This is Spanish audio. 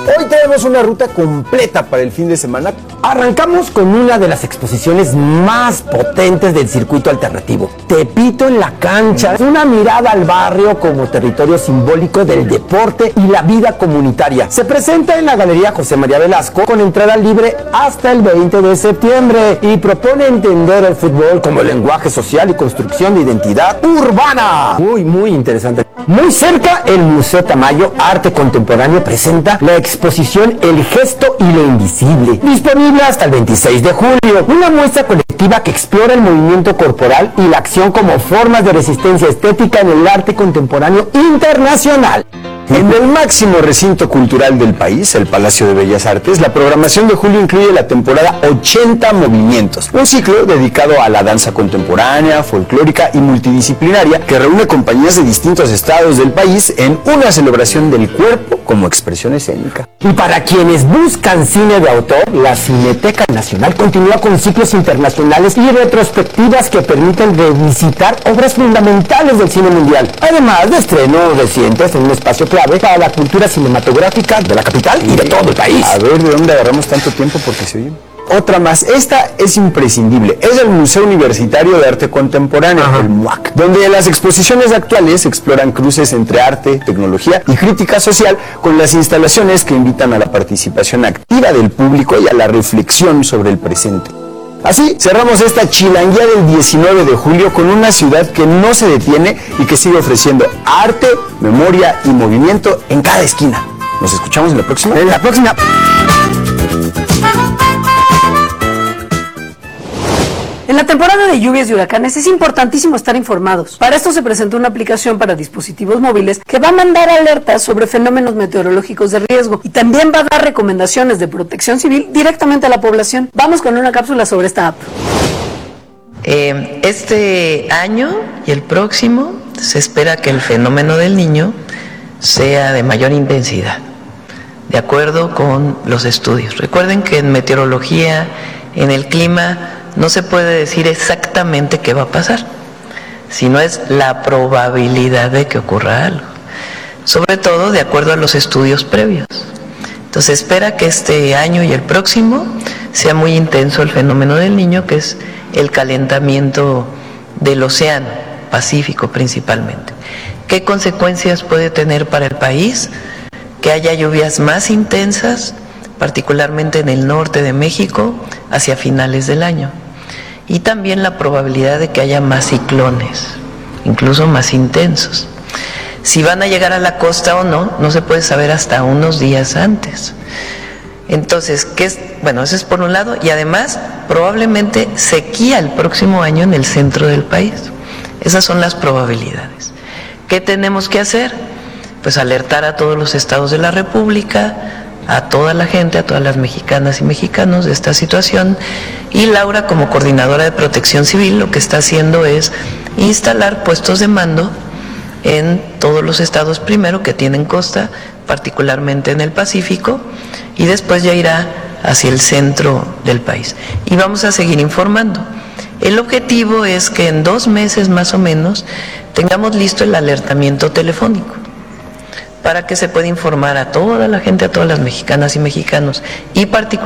Hoy tenemos una ruta completa para el fin de semana. Arrancamos con una de las exposiciones más potentes del circuito alternativo, Tepito en la cancha. Una mirada al barrio como territorio simbólico del deporte y la vida comunitaria. Se presenta en la Galería José María Velasco con entrada libre hasta el 20 de septiembre y propone entender el fútbol como lenguaje social y construcción de identidad urbana. Muy interesante. Muy cerca, el Museo Tamayo Arte Contemporáneo presenta la exposición El Gesto y lo Invisible, disponible hasta el 26 de julio. Una muestra colectiva que explora el movimiento corporal y la acción como formas de resistencia estética en el arte contemporáneo internacional. En el máximo recinto cultural del país, el Palacio de Bellas Artes, la programación de julio incluye la temporada 80 Movimientos, un ciclo dedicado a la danza contemporánea, folclórica y multidisciplinaria que reúne compañías de distintos estados del país en una celebración del cuerpo como expresión escénica. Y para quienes buscan cine de autor, la Cineteca Nacional continúa con ciclos internacionales y retrospectivas que permiten revisitar obras fundamentales del cine mundial, además de estrenos recientes en un espacio clave para la cultura cinematográfica de la capital y de todo el país. A ver, ¿de dónde agarramos tanto tiempo? Porque se oye. Otra más, esta es imprescindible, es el Museo Universitario de Arte Contemporáneo, el MUAC, donde las exposiciones actuales exploran cruces entre arte, tecnología y crítica social con las instalaciones que invitan a la participación activa del público y a la reflexión sobre el presente. Así cerramos esta chilanguía del 19 de julio con una ciudad que no se detiene y que sigue ofreciendo arte, memoria y movimiento en cada esquina. Nos escuchamos en la próxima. En la próxima. En la temporada de lluvias y huracanes es importantísimo estar informados. Para esto se presentó una aplicación para dispositivos móviles que va a mandar alertas sobre fenómenos meteorológicos de riesgo y también va a dar recomendaciones de protección civil directamente a la población. Vamos con una cápsula sobre esta app. Este año y el próximo se espera que el fenómeno del Niño sea de mayor intensidad, de acuerdo con los estudios. Recuerden que en meteorología, en el clima, no se puede decir exactamente qué va a pasar, sino es la probabilidad de que ocurra algo, sobre todo de acuerdo a los estudios previos. Entonces espera que este año y el próximo sea muy intenso el fenómeno del Niño, que es el calentamiento del océano Pacífico principalmente. ¿Qué consecuencias puede tener para el país? Que haya lluvias más intensas, particularmente en el norte de México, hacia finales del año. Y también la probabilidad de que haya más ciclones, incluso más intensos. Si van a llegar a la costa o no, no se puede saber hasta unos días antes. Entonces, bueno, eso es por un lado, y además probablemente sequía el próximo año en el centro del país. Esas son las probabilidades. ¿Qué tenemos que hacer? Pues alertar a todos los estados de la República, a toda la gente, a todas las mexicanas y mexicanos de esta situación, y Laura, como coordinadora de Protección Civil, lo que está haciendo es instalar puestos de mando en todos los estados primero que tienen costa, particularmente en el Pacífico, y después ya irá hacia el centro del país. Y vamos a seguir informando. El objetivo es que en 2 meses más o menos tengamos listo el alertamiento telefónico, para que se pueda informar a toda la gente, a todas las mexicanas y mexicanos, y particularmente